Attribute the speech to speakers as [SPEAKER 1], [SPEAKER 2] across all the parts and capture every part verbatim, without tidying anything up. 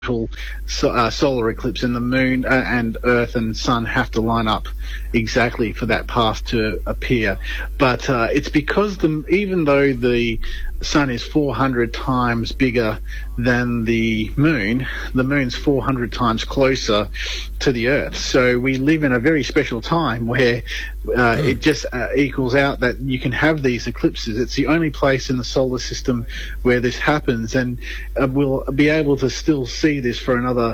[SPEAKER 1] So, uh, solar eclipse, and the moon uh, and earth and sun have to line up exactly for that path to appear. But uh, it's because the, even though the sun is four hundred times bigger than the moon, the moon's four hundred times closer to the earth. So we live in a very special time where uh, mm. it just uh, equals out that you can have these eclipses. It's the only place in the solar system where this happens, and uh, we'll be able to still see this for another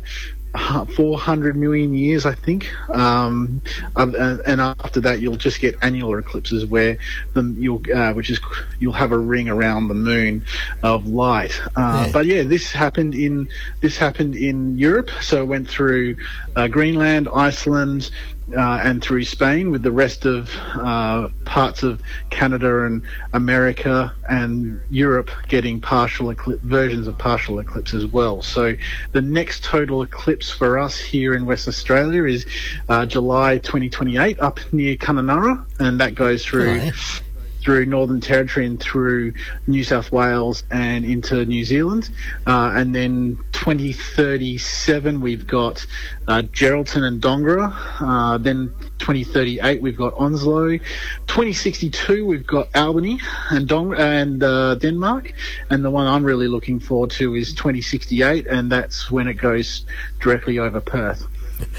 [SPEAKER 1] four hundred million years, I think. Um, and after that, you'll just get annular eclipses where the, you'll, uh, which is you'll have a ring around the moon of light. Uh, yeah. But yeah, this happened in this happened in Europe. So it went through uh, Greenland, Iceland, Uh, and through Spain, with the rest of uh, parts of Canada and America and Europe getting partial eclipse, versions of partial eclipse as well. So the next total eclipse for us here in Western Australia is uh, July twenty twenty-eight up near Kununurra, and that goes through... Oh, yeah. through Northern Territory and through New South Wales and into New Zealand. Uh, and then twenty thirty-seven, we've got uh, Geraldton and Dongara. Uh, then twenty thirty-eight, we've got Onslow. twenty sixty-two, we've got Albany and, Dong- and uh, Denmark. And the one I'm really looking forward to is twenty sixty-eight, and that's when it goes directly over Perth.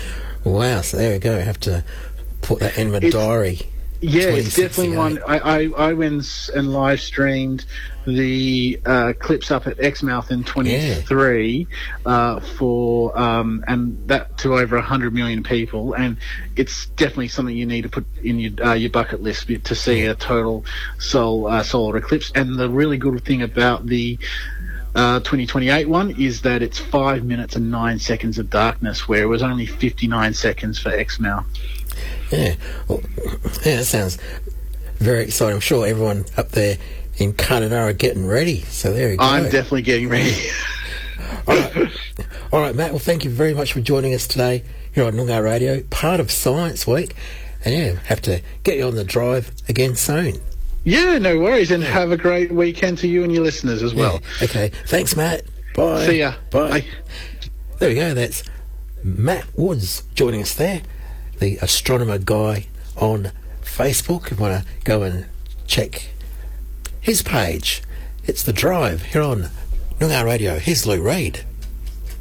[SPEAKER 2] Wow, so there we go. I have to put that in my it's, diary.
[SPEAKER 1] Yeah, it's definitely one. I, I, I went and live streamed the uh, clips up at Exmouth in twenty-three yeah. uh, for um, and that to over a hundred million people, and it's definitely something you need to put in your uh, your bucket list to see a total sol, uh, solar eclipse. And the really good thing about the Uh, twenty twenty-eight one is that it's five minutes and nine seconds of darkness, where it was only fifty-nine seconds for Exmouth.
[SPEAKER 2] Yeah, well, yeah, that sounds very exciting. I'm sure everyone up there in Kununurra are getting ready. So there you go.
[SPEAKER 1] I'm definitely getting ready.
[SPEAKER 2] All right, all right, Matt. Well, thank you very much for joining us today here on Noongar Radio, part of Science Week. And yeah, have to get you on the drive again soon.
[SPEAKER 1] Yeah, no worries, and have a great weekend to you and your listeners as well.
[SPEAKER 2] Yeah. Okay, thanks, Matt. Bye.
[SPEAKER 1] See ya.
[SPEAKER 2] Bye.
[SPEAKER 1] Bye.
[SPEAKER 2] There we go. That's Matt Woods joining us there, the astronomer guy on Facebook. If you want to go and check his page, it's The Drive here on Noongar Radio. Here's Lou Reid.